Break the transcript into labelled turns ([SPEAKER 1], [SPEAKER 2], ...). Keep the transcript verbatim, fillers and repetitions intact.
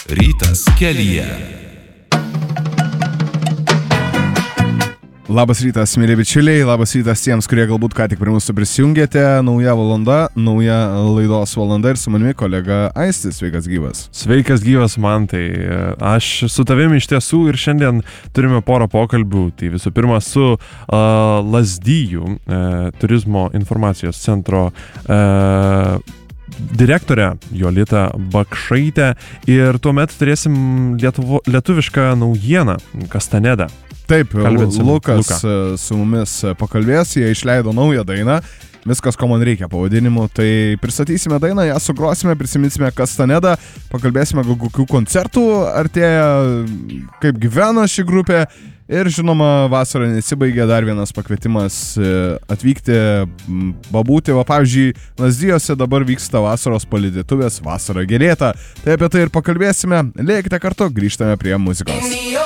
[SPEAKER 1] Rytas kelyje.
[SPEAKER 2] Labas rytas, mėly bičiuliai, labas rytas tiems, kurie galbūt ką tik prie mūsų prisijungėte. Nauja valanda, nauja laidos valanda ir su manimi kolega Aistis. Sveikas gyvas.
[SPEAKER 3] Sveikas gyvas, Mantai. Aš su tavimi iš tiesų ir šiandien turime porą pokalbių. Tai visų pirma su uh, Lazdijų uh, turizmo informacijos centro uh, direktorė Jolita Bakšaitė ir tuomet turėsim lietuvo, lietuvišką naujieną Kastanedą.
[SPEAKER 2] Taip,
[SPEAKER 3] Kalbėsim
[SPEAKER 2] Lukas
[SPEAKER 3] Luką.
[SPEAKER 2] su mumis pakalbės, jie išleido naują dainą, viskas, ko man reikia pavadinimu, tai pristatysime dainą, ją sugrosime, prisiminsime Kastanedą, pakalbėsime, kokių koncertų artėja, kaip gyvena ši grupė ir žinoma, vasara nesibaigė, dar vienas pakvietimas atvykti, pabūti, va pavyzdžiui, Lazdijuose dabar vyksta vasaros palydėtuvės, vasara gerėta, tai apie tai ir pakalbėsime, lėkite kartu, grįžtame prie muzikos.